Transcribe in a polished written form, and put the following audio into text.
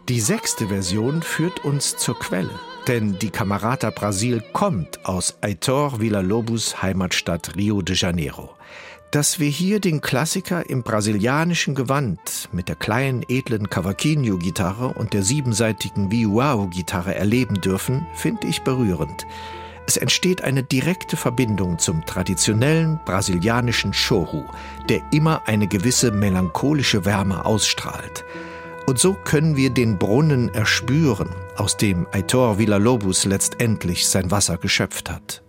Die 6. Version führt uns zur Quelle, denn die Camerata Brasil kommt aus Heitor Villa-Lobos Heimatstadt Rio de Janeiro. Dass wir hier den Klassiker im brasilianischen Gewand mit der kleinen, edlen Cavaquinho-Gitarre und der 7-seitigen Viuao-Gitarre erleben dürfen, finde ich berührend. Es entsteht eine direkte Verbindung zum traditionellen brasilianischen Choro, der immer eine gewisse melancholische Wärme ausstrahlt. Und so können wir den Brunnen erspüren, aus dem Heitor Villa-Lobos letztendlich sein Wasser geschöpft hat.